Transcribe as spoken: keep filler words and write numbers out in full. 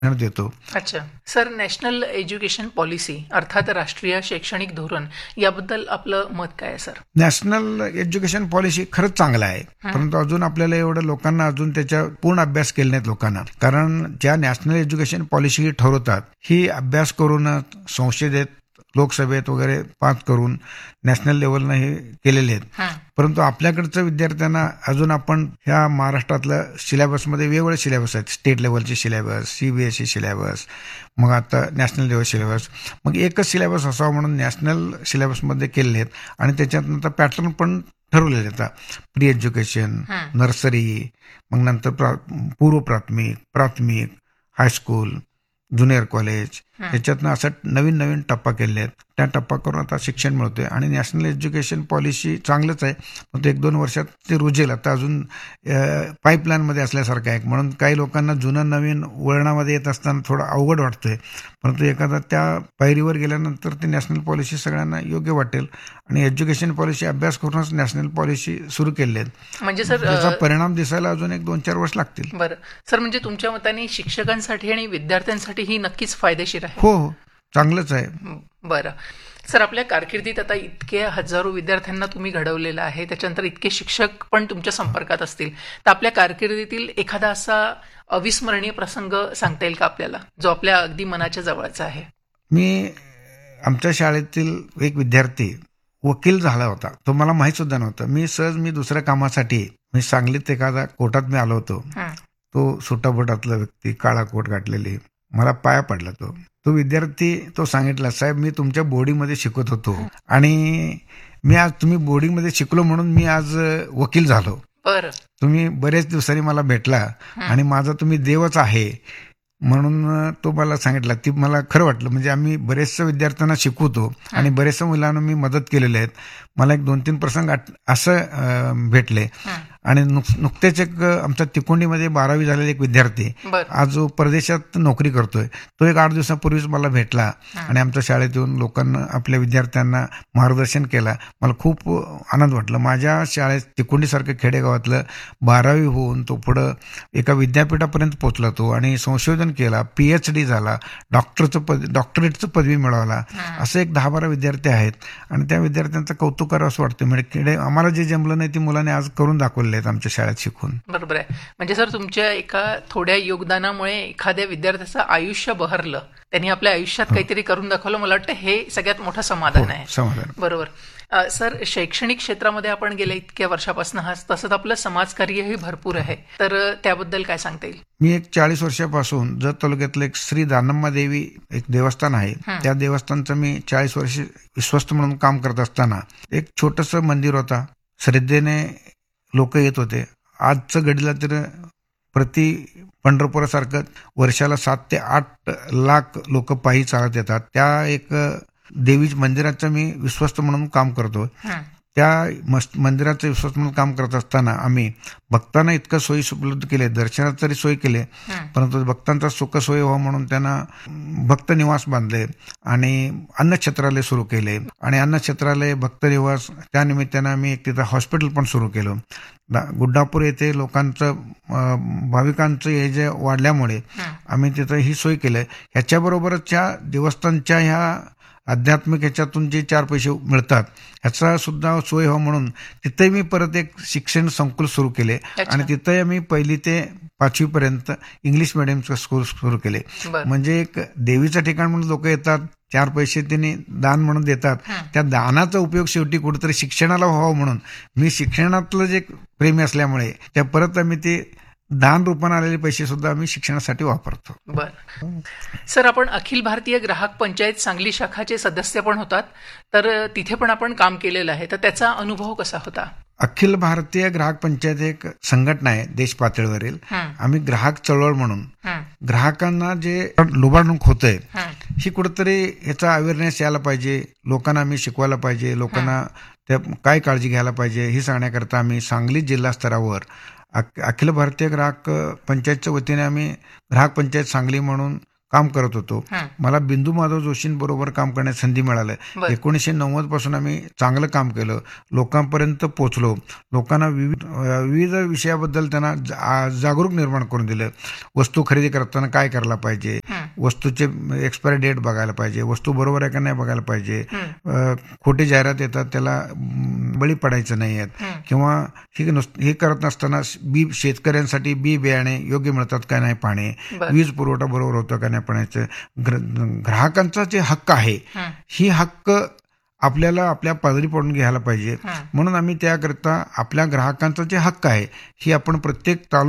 देतो. अच्छा sir, national education policy अर्थात राष्ट्रीय शैक्षणिक धोरण याबद्दल आपलं मत काय आहे सर? नॅशनल एज्युकेशन पॉलिसी खरंच चांगला आहे, परंतु अजून आपल्याला एवढं लोकांना अजून त्याच्या पूर्ण अभ्यास केले नाहीत लोकांना. कारण ज्या नॅशनल एज्युकेशन पॉलिसी ठरवतात ही अभ्यास करूनच संसदेत लोकसभेत वगैरे पास करून नॅशनल लेवलनं हे केलेले आहेत. परंतु आपल्याकडचं विद्यार्थ्यांना अजून आपण ह्या महाराष्ट्रातल्या सिलेबसमध्ये वेगवेगळे सिलेबस आहेत. स्टेट लेवलचे सिलेबस, सीबीएसई सिलेबस, मग आता नॅशनल लेवल सिलेबस. मग एकच सिलेबस असावा म्हणून नॅशनल सिलेबसमध्ये केलेले आहेत आणि त्याच्यात नंतर पॅटर्न पण ठरवलेले आहेत. प्री एज्युकेशन, नर्सरी, मग नंतर प्रा पूर्व प्राथमिक, प्राथमिक, हायस्कूल, ज्युनियर कॉलेज, ह्याच्यातनं असं नवीन नवीन टप्पा केले आहेत. त्या टप्पा करून आता शिक्षण मिळतोय आणि नॅशनल एज्युकेशन पॉलिसी चांगलंच आहे, पण एक दोन वर्षात ते रुजेल. आता अजून पाईपलाईनमध्ये असल्यासारखं आहे, म्हणून काही लोकांना जुनं नवीन वळणामध्ये येत असताना थोडं अवघड वाटतंय. परंतु एखादा त्या पायरीवर गेल्यानंतर ते नॅशनल पॉलिसी सगळ्यांना योग्य वाटेल आणि एज्युकेशन पॉलिसी अभ्यास करूनच नॅशनल पॉलिसी सुरू केली आहेत. म्हणजे सर त्याचा परिणाम दिसायला अजून एक दोन चार वर्ष लागतील. बरं सर, म्हणजे तुमच्या मताने शिक्षकांसाठी आणि विद्यार्थ्यांसाठी ही नक्कीच फायदेशीर आहे? हो हो, चांगलंच आहे. बरं सर, आपल्या कारकिर्दीत आता इतके हजारो विद्यार्थ्यांना तुम्ही घडवलेलं आहे, त्याच्यानंतर इतके शिक्षक पण तुमच्या संपर्कात असतील, तर आपल्या कारकिर्दीतील एखादा असा अविस्मरणीय प्रसंग सांगता येईल का आपल्याला, जो आपल्या अगदी मनाच्या जवळचा आहे? मी आमच्या शाळेतील एक विद्यार्थी वकील झाला होता, तो मला माहीत सुद्धा नव्हतं. मी सहज मी दुसऱ्या कामासाठी मी सांगलीत एखादा कोर्टात मी आलो होतो. तो सुटाबुटातला व्यक्ती, काळा कोट घातलेली, मला पाया पडला. तो तो विद्यार्थी तो सांगितला, साहेब मी तुमच्या बोर्डिंगमध्ये शिकत होतो आणि मी आज तुम्ही बोर्डिंगमध्ये शिकलो म्हणून मी आज वकील झालो. बरं, तुम्ही बरेच दिवसांनी मला भेटला आणि माझा तुम्ही देवच आहे म्हणून तो मला सांगितला. ती मला खरं वाटलं. म्हणजे आम्ही बरेचशा विद्यार्थ्यांना शिकवतो आणि बरेचशा मुलांना मी मदत केलेली आहेत. मला एक दोन तीन प्रसंग असं भेटले आणि नुकतेच एक आमच्या तिकोंडीमध्ये बारावी झालेला एक विद्यार्थी आज जो परदेशात नोकरी करतोय, तो एक आठ दिवसापूर्वीच मला भेटला आणि आमच्या शाळेत येऊन लोकांना, आपल्या विद्यार्थ्यांना मार्गदर्शन केलं. मला खूप आनंद वाटला. माझ्या शाळेत तिकोंडीसारखं खेडेगावातलं बारावी होऊन तो पुढं एका विद्यापीठापर्यंत पोहोचला तो आणि संशोधन केला, पीएच डी झाला, डॉक्टरचं पद डॉक्टरेटचं पदवी मिळवला. असे एक दहा बारा विद्यार्थी आहेत आणि त्या विद्यार्थ्यांचं कौतुक करावं असं वाटतं. म्हणजे खेडे आम्हाला जे जमलं नाही ती मुलांनी आज करून दाखवले आहेत आमच्या शाळेत शिकून. बरोबर आहे. म्हणजे सर, तुमच्या एका थोड्या योगदानामुळे एखाद्या विद्यार्थ्याचं आयुष्य बहरलं, त्यांनी आपल्या आयुष्यात काहीतरी करून दाखवलं, मला वाटतं हे सगळ्यात मोठं समाधान आहे. समाधान. बरोबर. सर, शैक्षणिक क्षेत्रामध्ये आपण गेल्या इतक्या वर्षापासून आहात, तसंच आपलं समाजकार्यही भरपूर आहे, तर त्याबद्दल काय सांगता येईल? मी एक चाळीस वर्षापासून जत तालुक्यातलं एक श्री दानम्मा देवी एक देवस्थान आहे, त्या देवस्थानचं मी चाळीस वर्ष विश्वस्त म्हणून काम करत असताना एक छोटंसं मंदिर होता. श्रद्धेने लोक येत होते. आजचं घडीला तर प्रति पंढरपुरासारखं वर्षाला सात ते आठ लाख लोक पायी चालत येतात. त्या एक देवी मंदिराचं मी विश्वस्त म्हणून काम करतो. त्या मंदिराचं विश्वस्त म्हणून काम करत असताना आम्ही भक्तांना इतकं सोयी उपलब्ध केले, दर्शनात तरी सोय केले, परंतु भक्तांचा सुख सोय व्हावं म्हणून त्यांना भक्त निवास बांधले आणि अन्नछत्रालय सुरू केले आणि अन्नछत्रालय, भक्त निवास, त्या निमित्तानं आम्ही एक तिथं हॉस्पिटल पण सुरू केलं. गुड्डापूर येथे लोकांचं, भाविकांचं हे जे वाढल्यामुळे आम्ही तिथं ही सोय केलं. ह्याच्याबरोबरच ह्या देवस्थानच्या ह्या आध्यात्मिक ह्याच्यातून जे चार पैसे मिळतात ह्याचा सुद्धा सोय व्हावं म्हणून तिथे मी परत एक शिक्षण संकुल सुरू केले आणि तिथे आम्ही पहिली ते पाचवी पर्यंत इंग्लिश मिडियमचं स्कूल सुरू केले. म्हणजे एक देवीचं ठिकाण म्हणून लोक येतात, चार पैसे त्यांनी दान म्हणून देतात, त्या दानाचा उपयोग शेवटी कुठेतरी शिक्षणाला व्हावं म्हणून मी शिक्षणातलं जे प्रेमी असल्यामुळे त्या परत आम्ही ते दान रूपाने आलेले पैसे सुद्धा आम्ही शिक्षणासाठी वापरतो. बरं सर, आपण अखिल भारतीय ग्राहक पंचायत सांगली शाखाचे सदस्य पण होतात, तर तिथे पण आपण काम केलेलं आहे, तर त्याचा अनुभव कसा होता? अखिल भारतीय ग्राहक पंचायत एक संघटना आहे देश पातळीवरील. आम्ही ग्राहक चळवळ म्हणून ग्राहकांना जे लुबाडणूक होतंय ही कुठेतरी ह्याचा अवेअरनेस यायला पाहिजे, लोकांना आम्ही शिकवायला पाहिजे, लोकांना त्या काय काळजी घ्यायला पाहिजे हे सांगण्याकरता आम्ही सांगली जिल्हा स्तरावर अखिल भारतीय ग्राहक पंचायतच्या वतीने आम्ही ग्राहक पंचायत सांगली म्हणून काम करत होतो. हं. मला बिंदू माधव जोशींबरोबर काम करण्याची संधी मिळाली. बरं. एकोणीसशे नव्वद पासून आम्ही चांगलं काम केलं, लोकांपर्यंत पोहोचलो, लोकांना विविध विविध विषयाबद्दल त्यांना जा- जागरूक निर्माण करून दिलं. वस्तू खरेदी करताना काय करायला पाहिजे, हं. वस्तूचे एक्सपायरी डेट बघायला पाहिजे, वस्तू बरोबर आहे का नाही बघायला पाहिजे, हं. अ, खोटी जाहिरात येतात त्याला म, बळी पडायचं नाही आहेत, हं. किंवा हे नुस- हे करत नसताना बी शेतकऱ्यांसाठी बी बियाणे योग्य मिळतात का नाही पाहणे, बरं. वीज पुरवठा बरोबर होतो का नाही पाण्याचं, ग्राहकांचा जे हक्क आहे हं. ही हक्क आपल्याला आपल्या पदरी पडून घ्यायला पाहिजे. हं. म्हणून आम्ही त्याकरिता आपल्या ग्राहकांचा जे हक्क आहे ही आपण प्रत्येक तालुका